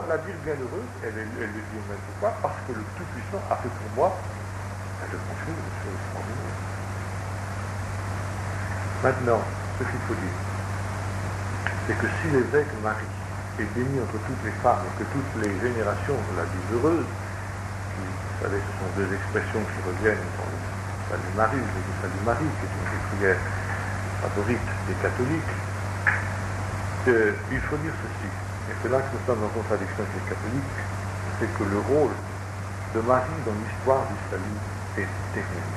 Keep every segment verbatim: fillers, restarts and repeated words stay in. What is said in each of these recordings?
la dire bienheureuse, elle, elle, elle le dit même pourquoi, parce que le Tout-Puissant a fait pour moi de grand chose, de choses extraordinaires. Maintenant, ce qu'il faut dire, c'est que si l'évêque Marie est béni entre toutes les femmes et que toutes les générations la disent heureuse, qui, vous savez, ce sont deux expressions qui reviennent dans le Salut Marie, je dis Salut Marie, qui est une des prières favorites des catholiques, euh, il faut dire ceci, et c'est là que nous sommes en contradiction avec les catholiques, c'est que le rôle de Marie dans l'histoire du salut est terrible.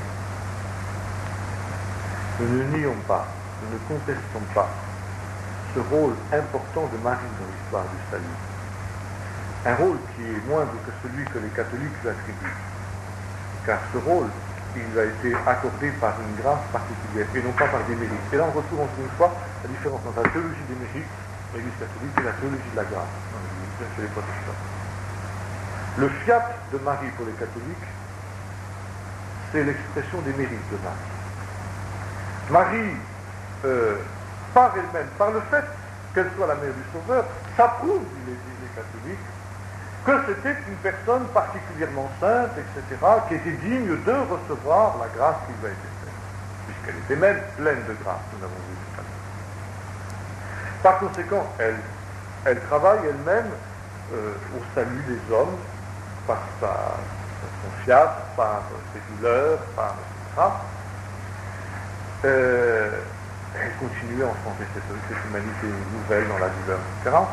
Nous ne nions pas, nous ne contestons pas ce rôle important de Marie dans l'histoire du salut. Un rôle qui est moindre que celui que les catholiques lui attribuent. Car ce rôle, il a été accordé par une grâce particulière et non pas par des mérites. Et là, on retrouve encore une fois la différence entre la théologie des mérites, l'Église catholique, et la théologie de la grâce, dans l'Église, chez les protestants. Le fiat de Marie pour les catholiques, c'est l'expression des mérites de Marie. Marie, euh, par elle-même, par le fait qu'elle soit la mère du Sauveur, s'approuve, disent les catholiques, que c'était une personne particulièrement sainte, et cetera, qui était digne de recevoir la grâce qui lui a été faite, puisqu'elle était même pleine de grâce, nous l'avons vu tout à l'heure. Par conséquent, elle, elle travaille elle-même euh, au salut des hommes, par sa, son fiat, par ses douleurs, par et cetera. Euh, elle continue à enfanter cette, cette humanité nouvelle dans la douleur, et cetera.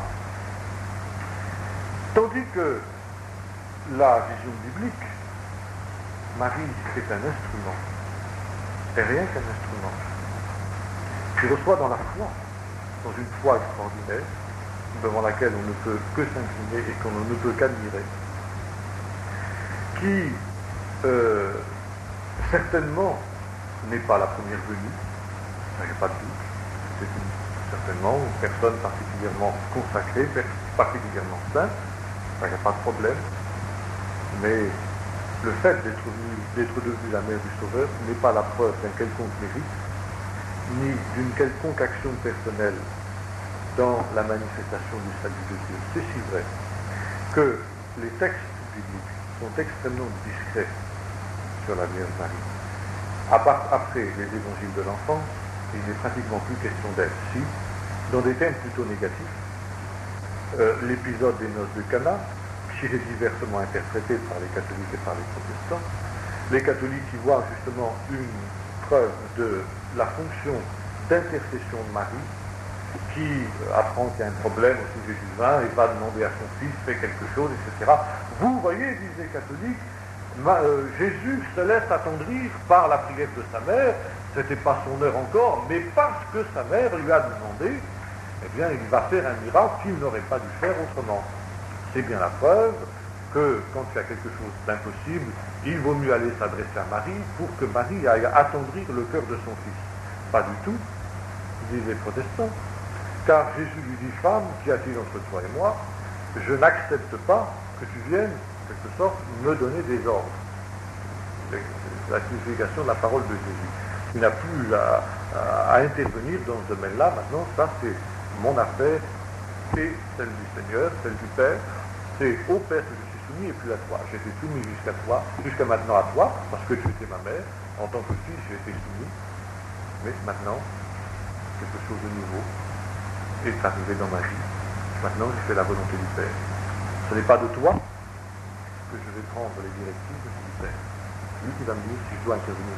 Tandis que la vision biblique, Marie est un instrument, et rien qu'un instrument, qui reçoit dans la foi, dans une foi extraordinaire, devant laquelle on ne peut que s'incliner et qu'on ne peut qu'admirer, qui euh, certainement n'est pas la première venue, il n'y a pas de doute, c'est une, certainement une personne particulièrement consacrée, particulièrement sainte, il n'y a pas de problème, mais le fait d'être d'être devenu la mère du Sauveur n'est pas la preuve d'un quelconque mérite, ni d'une quelconque action personnelle dans la manifestation du salut de Dieu. C'est si vrai que les textes bibliques sont extrêmement discrets sur la Vierge Marie. À part, après les évangiles de l'enfance, il n'est pratiquement plus question d'elle. Si, dans des thèmes plutôt négatifs, Euh, l'épisode des noces de Cana, qui est diversement interprété par les catholiques et par les protestants, les catholiques y voient justement une preuve de la fonction d'intercession de Marie, qui euh, apprend qu'il y a un problème au sujet du vin et va demander à son fils, fait quelque chose, et cetera. Vous voyez, disent les catholiques, ma, euh, Jésus se laisse attendrir par la prière de sa mère, c'était pas son heure encore, mais parce que sa mère lui a demandé, eh bien, il va faire un miracle qu'il n'aurait pas dû faire autrement. C'est bien la preuve que, quand il y a quelque chose d'impossible, il vaut mieux aller s'adresser à Marie pour que Marie aille attendrir le cœur de son fils. Pas du tout, disent les protestants, car Jésus lui dit, femme, qu'y a-t-il entre toi et moi? Je n'accepte pas que tu viennes, en quelque sorte, me donner des ordres. C'est la signification de la parole de Jésus. Il n'a plus à, à, à intervenir dans ce domaine-là, maintenant, ça c'est mon affaire, c'est celle du Seigneur, celle du Père, c'est au Père que je suis soumis et plus à toi. J'ai été soumis jusqu'à toi, jusqu'à maintenant à toi, parce que tu étais ma mère, en tant que fils j'ai été soumis, mais maintenant, quelque chose de nouveau est arrivé dans ma vie. Maintenant, je fais la volonté du Père. Ce n'est pas de toi que je vais prendre les directives du Père. C'est lui qui va me dire si je dois intervenir.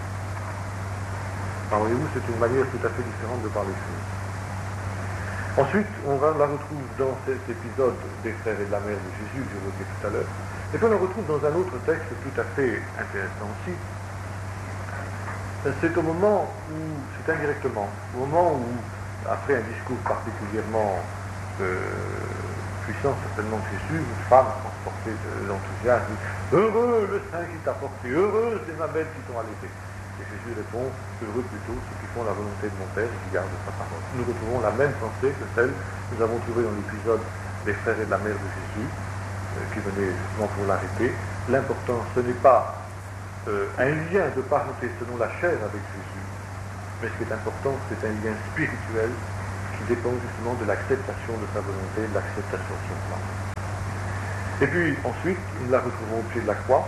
Alors, voyez-vous, c'est une manière tout à fait différente de voir les choses. Ensuite, on la retrouve dans cet épisode des frères et de la mère de Jésus, que j'évoquais tout à l'heure, et puis on la retrouve dans un autre texte tout à fait intéressant aussi. C'est au moment où, c'est indirectement, au moment où, après un discours particulièrement euh, puissant, certainement de Jésus, une femme transportée de l'enthousiasme dit « Heureux le sein qui t'a porté, heureuse les mamelles qui t'ont allaité ». Et Jésus répond, heureux plutôt ceux qui font la volonté de mon Père et qui gardent sa parole. Nous retrouvons la même pensée que celle que nous avons trouvée dans l'épisode des frères et de la mère de Jésus, euh, qui venait justement pour l'arrêter. L'important, ce n'est pas euh, un lien de parenté selon la chair avec Jésus, mais ce qui est important, c'est un lien spirituel qui dépend justement de l'acceptation de sa volonté, de l'acceptation de son plan. Et puis ensuite, nous la retrouvons au pied de la croix,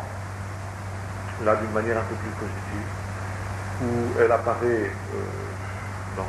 là d'une manière un peu plus positive, où elle apparaît euh, dans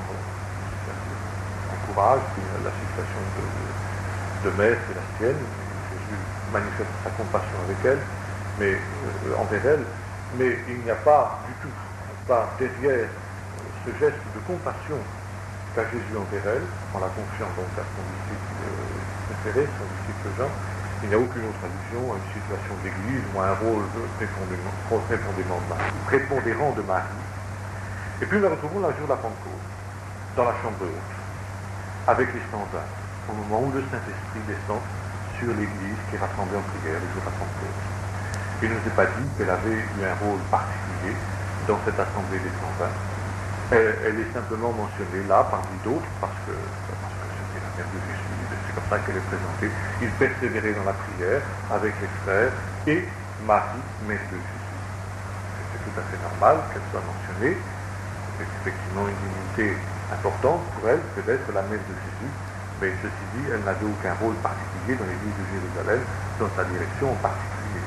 son courage, puis la situation de, de, de mère et la sienne. Jésus manifeste sa compassion avec elle, mais euh, envers elle, mais il n'y a pas du tout, pas derrière euh, ce geste de compassion qu'a Jésus envers elle, en la confiant donc à son disciple euh, préféré, son disciple Jean. Il n'y a aucune autre allusion à une situation d'église ou à un rôle prépondérant, prépondérant de Marie, prépondérant de Marie. Et puis nous la retrouvons le jour de la Pentecôte, dans la chambre haute, avec les standards, au moment où le Saint-Esprit descend sur l'église qui est rassemblée en prière le jour de la Pentecôte. Il ne nous est pas dit qu'elle avait eu un rôle particulier dans cette assemblée des cent vingt. Elle, elle est simplement mentionnée là parmi d'autres parce que, parce que c'était la mère de Jésus. C'est comme ça qu'elle est présentée. Il persévérait dans la prière avec les frères et Marie, mère de Jésus. C'est tout à fait normal qu'elle soit mentionnée. C'est effectivement une dignité importante pour elle que d'être la mère de Jésus. Mais ceci dit, elle n'avait aucun rôle particulier dans l'église de Jérusalem, dans sa direction en particulier.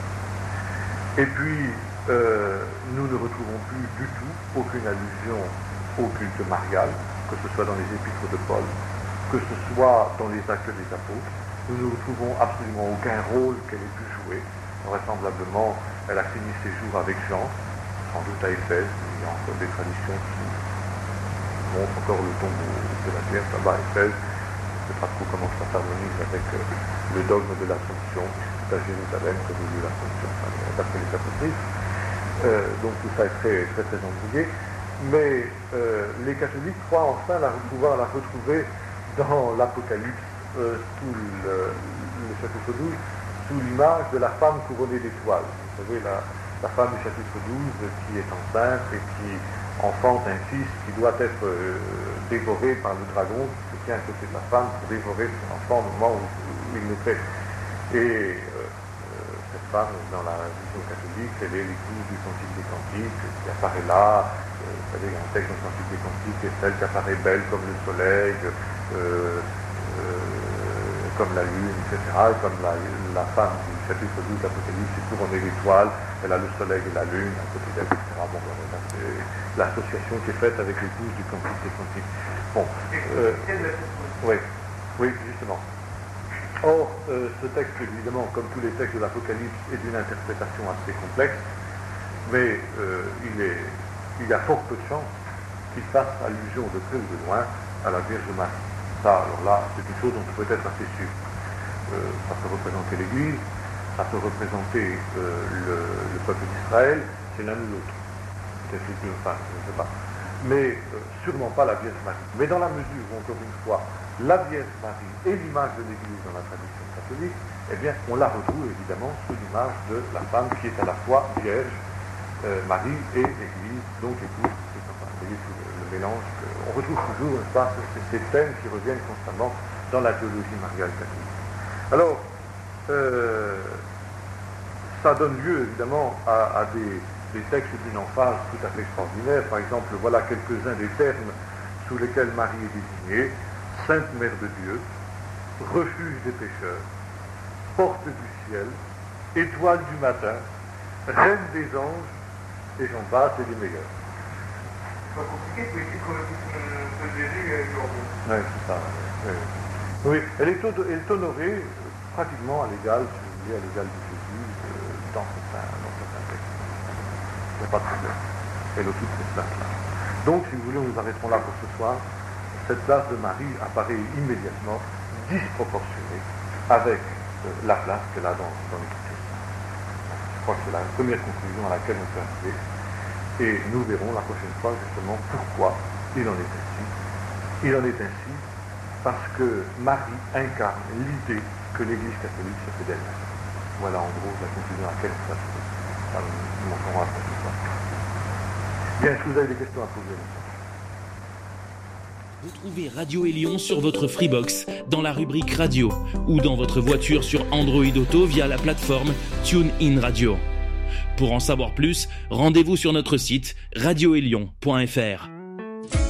Et puis, euh, nous ne retrouvons plus du tout aucune allusion au culte marial, que ce soit dans les épîtres de Paul, que ce soit dans les actes des apôtres. Nous ne retrouvons absolument aucun rôle qu'elle ait pu jouer. Vraisemblablement, elle a fini ses jours avec Jean, sans doute à Éphèse. Il y a encore des traditions qui montrent encore le tombeau de la Vierge là-bas à Éphèse. Je ne sais pas trop comment ça s'harmonise avec euh, le dogme de l'Assomption. C'est à Jérusalem que nous vivons l'Assomption, d'après les apôtres. Euh, donc tout ça est très, très, très embrouillé. Mais euh, les catholiques croient enfin la, pouvoir la retrouver dans l'Apocalypse, euh, sous le, le chapitre douze, sous l'image de la femme couronnée d'étoiles. Vous savez, la, la femme du chapitre douze qui est enceinte et qui enfante un fils qui doit être euh, dévoré par le dragon qui se tient à côté de la femme pour dévorer son enfant au moment où, où il le fait. Et euh, cette femme, dans la vision catholique, elle est l'épouse du Cantique des Cantiques qui apparaît là. Euh, vous savez, il y a un texte dans le Cantique des Cantiques qui est celle qui apparaît belle comme le soleil, euh, euh, comme la lune, et cetera. Et comme la, la femme du chapitre douze de l'Apocalypse est couronnée d'étoiles, elle a le soleil et la lune à côté d'elle, et cetera. Bon, voilà, c'est l'association qui est faite avec l'épouse du Cantique des Cantiques. Bon, euh, oui, oui, justement. Or, euh, ce texte, évidemment, comme tous les textes de l'Apocalypse, est d'une interprétation assez complexe, mais euh, il, est, il y a fort peu de chances qu'il fasse allusion de près ou de loin à la Vierge Marie. Ça, alors là, c'est une chose dont on peut être assez sûr. Euh, ça peut représenter l'Église, ça peut représenter euh, le, le peuple d'Israël, c'est l'un ou l'autre. Peut-être les deux, enfin, je ne sais pas. Mais euh, sûrement pas la Vierge Marie. Mais dans la mesure où, encore une fois, la Vierge Marie est l'image de l'Église dans la tradition catholique, eh bien, on la retrouve évidemment sous l'image de la femme qui est à la fois Vierge, euh, Marie et Église, donc épouse. Enfin, vous voyez tout le, le mélange. Que, on retrouve toujours, n'est-ce pas, ces, ces thèmes qui reviennent constamment dans la théologie mariale catholique. Alors, euh, ça donne lieu évidemment à, à des, des textes d'une emphase tout à fait extraordinaire. Par exemple, voilà quelques-uns des termes sous lesquels Marie est désignée: Sainte Mère de Dieu, refuge des pécheurs, porte du ciel, étoile du matin, reine des anges, et j'en passe, et des meilleurs. C'est pas compliqué, c'est écrit comme le de Jésus et aujourd'hui. Oui, c'est ça. Oui, oui. Elle, est, elle est honorée pratiquement à l'égal, si vous voulez, à l'égal de Jésus euh, dans certains textes. Il n'y a pas de problème. Elle occupe cette place-là. Donc, si vous voulez, nous arrêterons là pour ce soir. Cette place de Marie apparaît immédiatement disproportionnée avec euh, la place qu'elle a dans, dans l'Écriture. Je crois que c'est la première conclusion à laquelle on peut arriver. Et nous verrons la prochaine fois justement pourquoi il en est ainsi. Il en est ainsi parce que Marie incarne l'idée que l'Église catholique se fait d'elle-même. Voilà en gros la conclusion à laquelle on peut arriver. Alors, nous montrerons après ce soir. Bien, est-ce que vous avez des questions à poser? Retrouvez Radio Élion sur votre Freebox dans la rubrique Radio ou dans votre voiture sur Android Auto via la plateforme TuneIn Radio. Pour en savoir plus, rendez-vous sur notre site radio élion point f r.